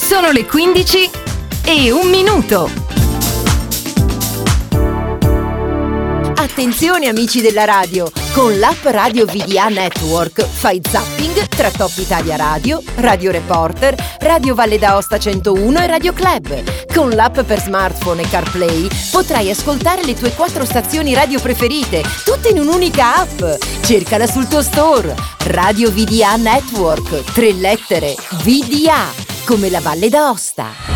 Sono le 15:01. Attenzione amici della radio, con l'app Radio VDA Network fai zapping tra Top Italia Radio, Radio Reporter, Radio Valle d'Aosta 101 e Radio Club. Con l'app per smartphone e CarPlay potrai ascoltare le tue 4 stazioni radio preferite, tutte in un'unica app. Cercala sul tuo store. Radio VDA Network, 3 lettere, VDA, come la Valle d'Aosta.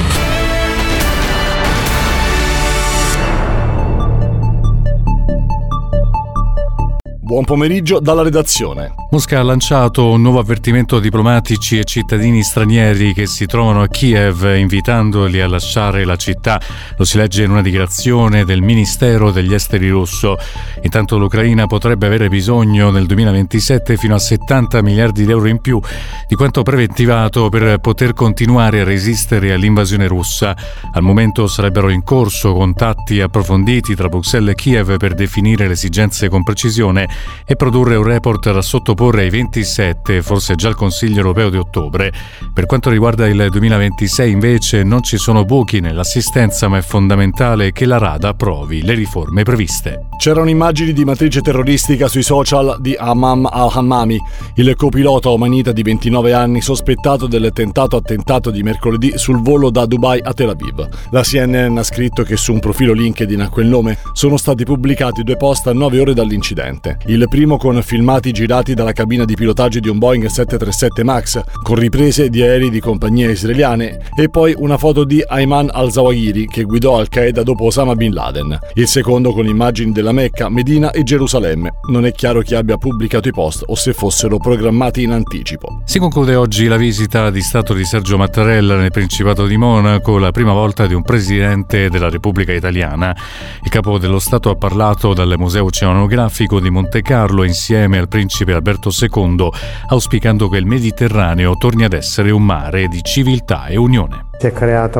Buon pomeriggio dalla redazione. Mosca ha lanciato un nuovo avvertimento a diplomatici e cittadini stranieri che si trovano a Kiev, invitandoli a lasciare la città. Lo si legge in una dichiarazione del Ministero degli Esteri russo. Intanto l'Ucraina potrebbe avere bisogno nel 2027 fino a 70 miliardi di euro in più di quanto preventivato per poter continuare a resistere all'invasione russa. Al momento sarebbero in corso contatti approfonditi tra Bruxelles e Kiev per definire le esigenze con precisione e produrre un report da sottoporre ai 27, forse già al Consiglio europeo di ottobre. Per quanto riguarda il 2026 invece non ci sono buchi nell'assistenza, ma è fondamentale che la Rada approvi le riforme previste. C'erano immagini di matrice terroristica sui social di Hammam al-Hammami, il copilota omanita di 29 anni sospettato del tentato attentato di mercoledì sul volo da Dubai a Tel Aviv. La CNN ha scritto che su un profilo LinkedIn a quel nome sono stati pubblicati 2 post a 9 ore dall'incidente. Il primo con filmati girati dalla cabina di pilotaggio di un Boeing 737 MAX, con riprese di aerei di compagnie israeliane, e poi una foto di Ayman al-Zawahiri che guidò Al-Qaeda dopo Osama Bin Laden. Il secondo con immagini della Mecca, Medina e Gerusalemme. Non è chiaro chi abbia pubblicato i post o se fossero programmati in anticipo. Si conclude oggi la visita di Stato di Sergio Mattarella nel Principato di Monaco, la prima volta di un presidente della Repubblica Italiana. Il capo dello Stato ha parlato dal Museo Oceanografico di Monte Carlo insieme al principe Alberto II, auspicando che il Mediterraneo torni ad essere un mare di civiltà e unione. Si è creata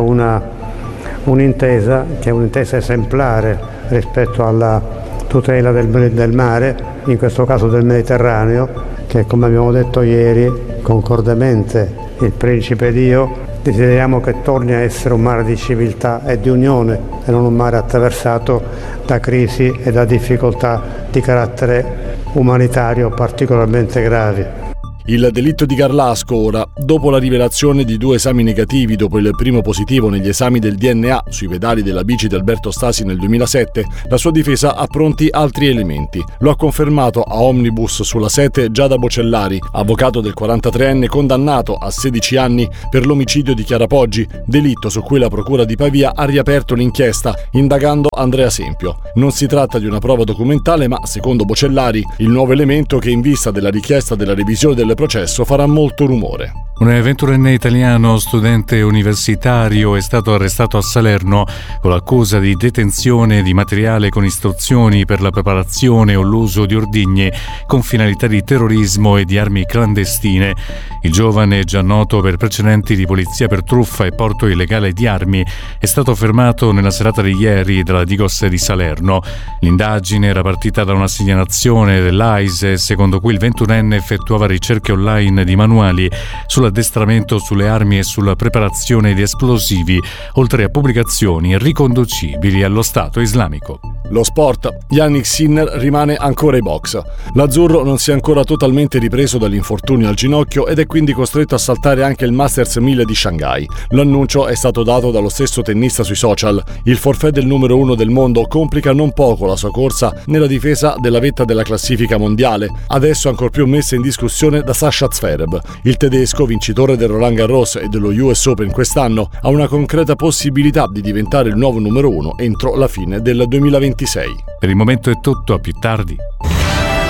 un'intesa che è un'intesa esemplare rispetto alla tutela del mare, in questo caso del Mediterraneo, che come abbiamo detto ieri concordemente il principe ed io desideriamo che torni a essere un mare di civiltà e di unione e non un mare attraversato da crisi e da difficoltà di carattere umanitario particolarmente gravi. Il delitto di Garlasco ora, dopo la rivelazione di 2 esami negativi dopo il primo positivo negli esami del DNA sui pedali della bici di Alberto Stasi nel 2007, la sua difesa ha pronti altri elementi. Lo ha confermato a Omnibus sulla 7 Giada Bocellari, avvocato del 43enne condannato a 16 anni per l'omicidio di Chiara Poggi, delitto su cui la procura di Pavia ha riaperto l'inchiesta, indagando Andrea Sempio. Non si tratta di una prova documentale, ma, secondo Bocellari, il nuovo elemento che in vista della richiesta della revisione del processo farà molto rumore. Un 21enne italiano, studente universitario, è stato arrestato a Salerno con l'accusa di detenzione di materiale con istruzioni per la preparazione o l'uso di ordigni con finalità di terrorismo e di armi clandestine. Il giovane, già noto per precedenti di polizia per truffa e porto illegale di armi, è stato fermato nella serata di ieri dalla Digos di Salerno. L'indagine era partita da una segnalazione dell'AISE, secondo cui il 21enne effettuava ricerche online di manuali sull'addestramento sulle armi e sulla preparazione di esplosivi, oltre a pubblicazioni riconducibili allo Stato islamico. Lo sport. Yannick Sinner rimane ancora ai box. L'azzurro non si è ancora totalmente ripreso dall'infortunio al ginocchio ed è quindi costretto a saltare anche il Masters 1000 di Shanghai. L'annuncio è stato dato dallo stesso tennista sui social. Il forfait del numero 1 del mondo complica non poco la sua corsa nella difesa della vetta della classifica mondiale, adesso ancor più messa in discussione da Sasha Zverev. Il tedesco, vincitore del Roland Garros e dello US Open quest'anno, ha una concreta possibilità di diventare il nuovo numero 1 entro la fine del 2026. Per il momento è tutto, a più tardi.